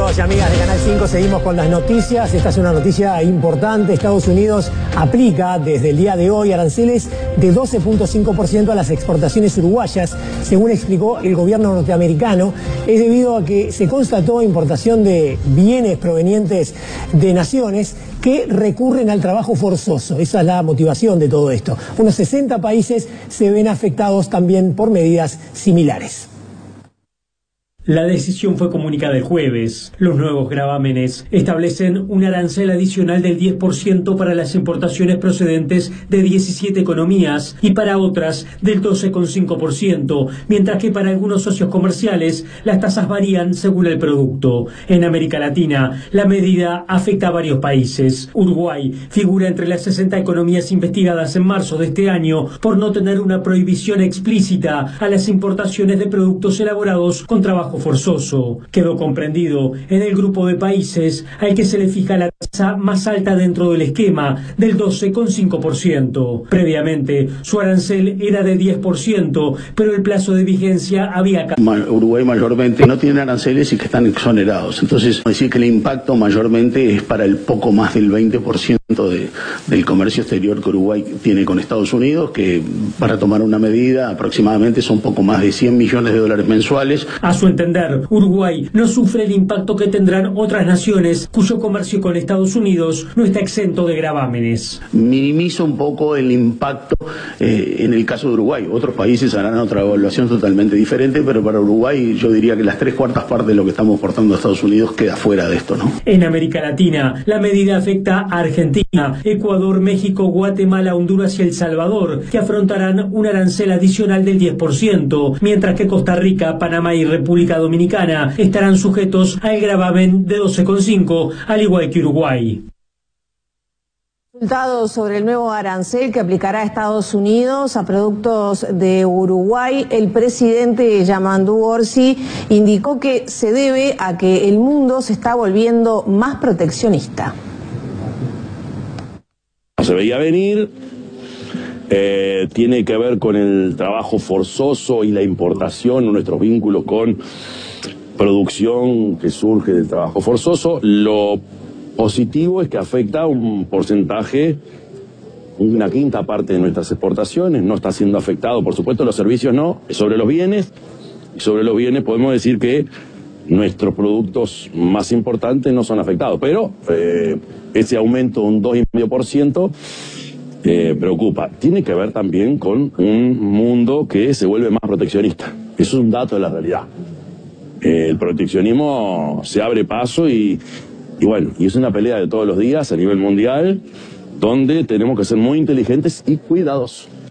Amigos y amigas de Canal 5, seguimos con las noticias. Esta es una noticia importante. Estados Unidos aplica desde el día de hoy aranceles de 12.5% a las exportaciones uruguayas, según explicó el gobierno norteamericano. Es debido a que se constató importación de bienes provenientes de naciones que recurren al trabajo forzoso. Esa es la motivación de todo esto. Unos 60 países se ven afectados también por medidas similares. La decisión fue comunicada el jueves. Los nuevos gravámenes establecen un arancel adicional del 10% para las importaciones procedentes de 17 economías y para otras del 12,5%, mientras que para algunos socios comerciales las tasas varían según el producto. En América Latina, la medida afecta a varios países. Uruguay figura entre las 60 economías investigadas en marzo de este año por no tener una prohibición explícita a las importaciones de productos elaborados con trabajo forzoso. Quedó comprendido en el grupo de países al que se le fija la tasa más alta dentro del esquema del 12,5%. Previamente, su arancel era de 10%, pero el plazo de vigencia había cambiado. Uruguay mayormente no tiene aranceles y que están exonerados. Entonces, decir que el impacto mayormente es para el poco más del 20% del comercio exterior que Uruguay tiene con Estados Unidos, que para tomar una medida aproximadamente son poco más de 100 millones de dólares mensuales. A su entender, Uruguay no sufre el impacto que tendrán otras naciones cuyo comercio con Estados Unidos no está exento de gravámenes. Minimiza un poco el impacto en el caso de Uruguay. Otros países harán otra evaluación totalmente diferente, pero para Uruguay yo diría que las 3/4 partes de lo que estamos exportando a Estados Unidos queda fuera de esto, ¿no? En América Latina, la medida afecta a Argentina, Ecuador, México, Guatemala, Honduras y El Salvador, que afrontarán un arancel adicional del 10%, mientras que Costa Rica, Panamá y República Dominicana estarán sujetos al gravamen de 12,5, al igual que Uruguay. Resultados sobre el nuevo arancel que aplicará Estados Unidos a productos de Uruguay. El presidente Yamandu Orsi indicó que se debe a que el mundo se está volviendo más proteccionista. Se veía venir, tiene que ver con el trabajo forzoso y la importación, nuestros vínculos con producción que surge del trabajo forzoso. Lo positivo es que afecta un porcentaje, una quinta parte de nuestras exportaciones, no está siendo afectado, por supuesto los servicios no, sobre los bienes, y sobre los bienes podemos decir que nuestros productos más importantes no son afectados, pero ese aumento de un 2,5% preocupa. Tiene que ver también con un mundo que se vuelve más proteccionista. Eso es un dato de la realidad. El proteccionismo se abre paso y bueno, y es una pelea de todos los días a nivel mundial, donde tenemos que ser muy inteligentes y cuidadosos.